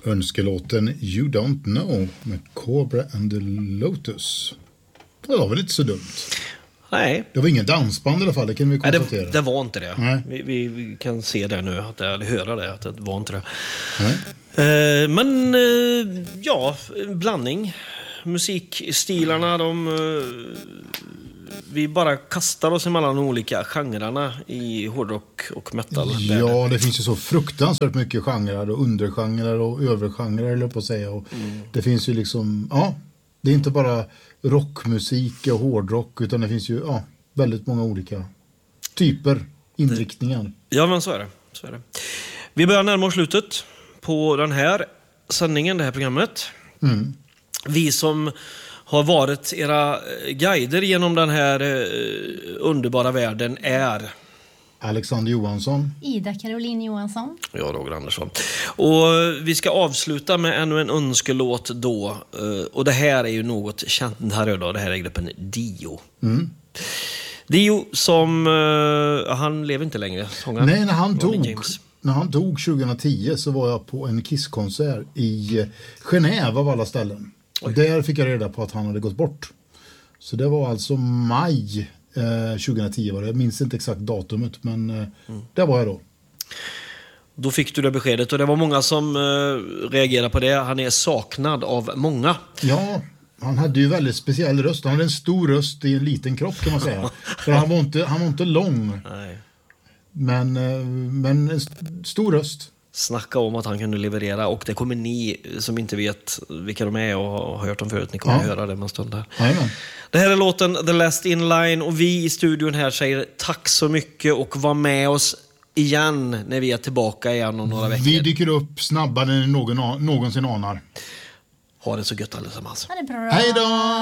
Önskelåten You Don't Know med Cobra and the Lotus. Det var väl inte så dumt. Nej. Det var ingen dansband i alla fall, det kan vi konstatera. Nej, det var inte det. Nej. Vi kan se det nu, eller höra det, att det var inte det. Nej. Men ja, blandning. Musikstilarna, vi bara kastar oss emellan olika genrerna i hårdrock och metal. Ja, det finns ju så fruktansvärt mycket genrer och undergenrer och övergenrer, eller på att säga. Och det finns ju liksom, ja, det är inte bara rockmusik och hårdrock, utan det finns ju väldigt många olika typer, inriktningar. Ja, men så är det. Vi börjar närma oss slutet på den här sändningen, det här programmet. Vi som har varit era guider genom den här underbara världen är Alexander Johansson, Ida Caroline Johansson, jag, Roger Andersson. Och vi ska avsluta med ännu en önskelåt då. Och det här är ju något känt här då. Det här är gruppen Dio. Dio som han lever inte längre. Sångaren. Nej, när han dog 2010 så var jag på en Kiss-konsert i Genève av alla ställen. Och där fick jag reda på att han hade gått bort. Så det var alltså maj 2010 var det. Jag minns inte exakt datumet, men där var jag då. Då fick du det beskedet, och det var många som reagerade på det. Han är saknad av många. Ja, han hade ju väldigt speciell röst. Han hade en stor röst i en liten kropp, kan man säga. För han var inte lång. Nej. Men en stor röst. Snacka om att han kunde leverera, och det kommer ni som inte vet vilka de är och har hört dem förut, ni kommer att höra det en stund här. Amen. Det här är låten The Last In Line, och vi i studion här säger tack så mycket, och var med oss igen när vi är tillbaka igen om några veckor. Vi dyker upp snabbare än någonsin anar. Ha det så gött allesammans. ha det bra. Hej då!